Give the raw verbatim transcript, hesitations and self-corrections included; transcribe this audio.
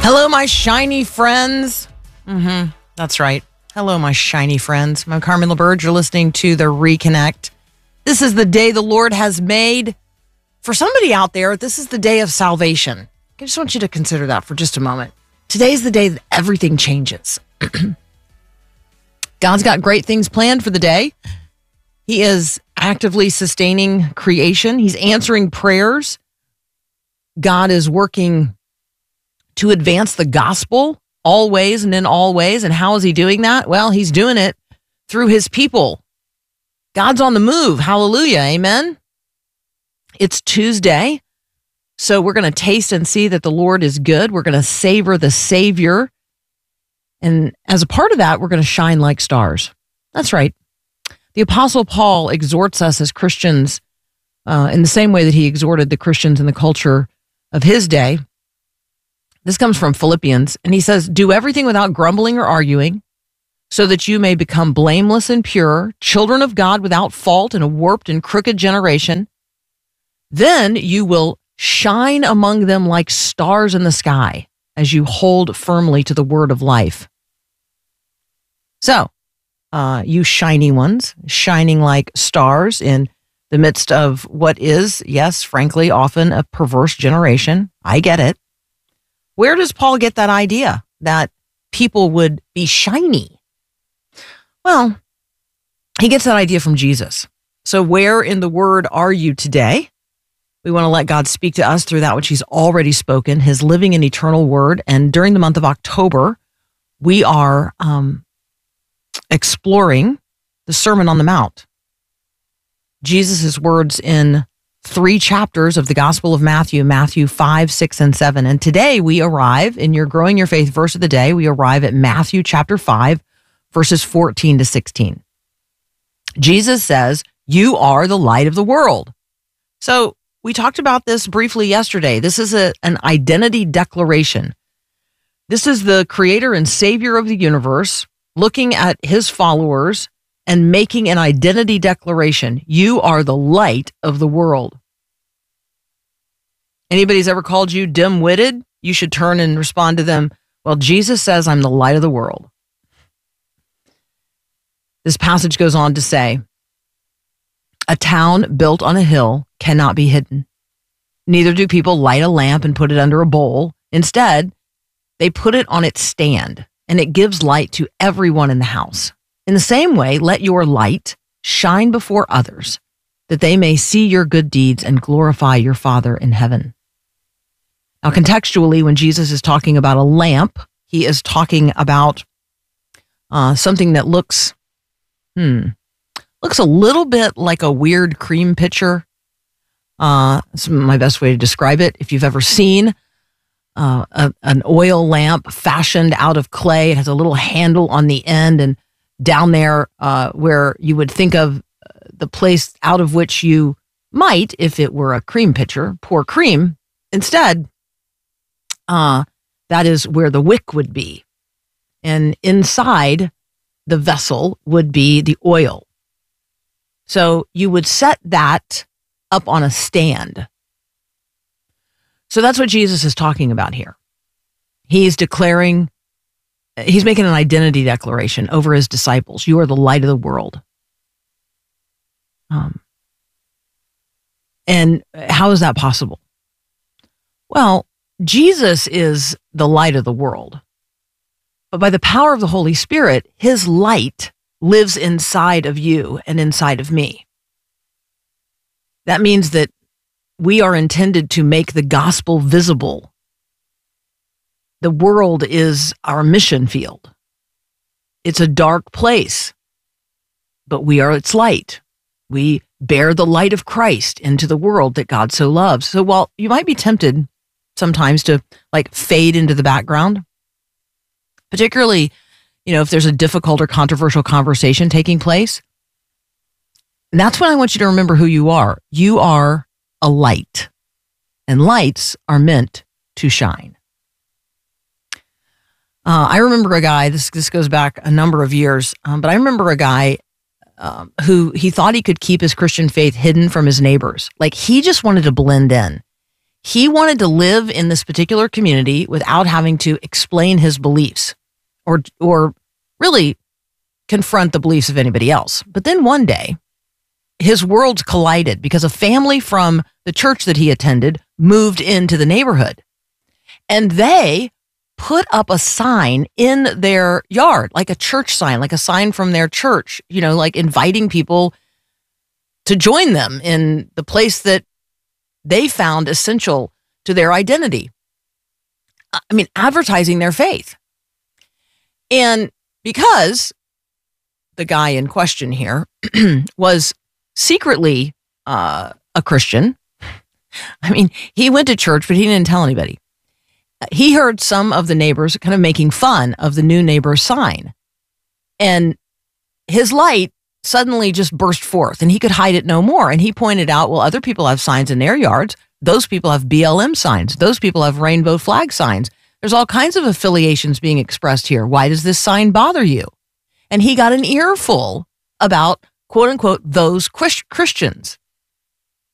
Hello, my shiny friends. Mm-hmm. That's right. Hello, my shiny friends. I'm Carmen LaBerge. You're listening to The Reconnect. This is the day the Lord has made. For somebody out there, this is the day of salvation. I just want you to consider that for just a moment. Today's the day that everything changes. God's got great things planned for the day. He is actively sustaining creation. He's answering prayers. God is working to advance the gospel always and in all ways. And how is he doing that? Well, he's doing it through his people. God's on the move. Hallelujah. Amen. It's Tuesday. So we're going to taste and see that the Lord is good. We're going to savor the Savior. And as a part of that, we're going to shine like stars. That's right. The Apostle Paul exhorts us as Christians uh, in the same way that he exhorted the Christians in the culture of his day. This comes from Philippians, and he says, do everything without grumbling or arguing, so that you may become blameless and pure, children of God without fault in a warped and crooked generation. Then you will shine among them like stars in the sky as you hold firmly to the word of life. So, uh, you shiny ones, shining like stars in the midst of what is, yes, frankly, often a perverse generation. I get it. Where does Paul get that idea that people would be shiny? Well, he gets that idea from Jesus. So where in the word are you today? We want to let God speak to us through that which he's already spoken, his living and eternal word. And during the month of October, we are um, exploring the Sermon on the Mount. Jesus' words in three chapters of the Gospel of Matthew, Matthew five, six, and seven. And today we arrive in your Growing Your Faith verse of the day. We arrive at Matthew chapter five, verses fourteen to sixteen. Jesus says, you are the light of the world. So we talked about this briefly yesterday. This is a, an identity declaration. This is the creator and savior of the universe looking at his followers and making an identity declaration. You are the light of the world. Anybody's ever called you dim-witted? You should turn and respond to them, well, Jesus says I'm the light of the world. This passage goes on to say, a town built on a hill cannot be hidden. Neither do people light a lamp and put it under a bowl. Instead, they put it on its stand, and it gives light to everyone in the house. In the same way, let your light shine before others, that they may see your good deeds and glorify your Father in heaven. Now, contextually, when Jesus is talking about a lamp, he is talking about uh, something that looks, hmm, looks a little bit like a weird cream pitcher. Uh, that's my best way to describe it. If you've ever seen uh, a, an oil lamp fashioned out of clay, it has a little handle on the end, and down there uh, where you would think of the place out of which you might, if it were a cream pitcher, pour cream. Instead, uh, that is where the wick would be. And inside the vessel would be the oil. So you would set that up on a stand. So that's what Jesus is talking about here. He's declaring He's making an identity declaration over his disciples. You are the light of the world. Um, and how is that possible? Well, Jesus is the light of the world. But by the power of the Holy Spirit, his light lives inside of you and inside of me. That means that we are intended to make the gospel visible. The world is our mission field. It's a dark place, but we are its light. We bear the light of Christ into the world that God so loves. So while you might be tempted sometimes to like fade into the background, particularly, you know, if there's a difficult or controversial conversation taking place, that's when I want you to remember who you are. You are a light, and lights are meant to shine. Uh, I remember a guy, this this goes back a number of years, um, but I remember a guy um, who he thought he could keep his Christian faith hidden from his neighbors. Like he just wanted to blend in. He wanted to live in this particular community without having to explain his beliefs or, or really confront the beliefs of anybody else. But then one day, his worlds collided because a family from the church that he attended moved into the neighborhood. And they put up a sign in their yard, like a church sign, like a sign from their church, you know, like inviting people to join them in the place that they found essential to their identity. I mean, advertising their faith. And because the guy in question here was secretly uh, a Christian, I mean, he went to church, but he didn't tell anybody. He heard some of the neighbors kind of making fun of the new neighbor sign. And his light suddenly just burst forth and he could hide it no more. And he pointed out, well, other people have signs in their yards. Those people have B L M signs. Those people have rainbow flag signs. There's all kinds of affiliations being expressed here. Why does this sign bother you? And he got an earful about, quote unquote, those Christians.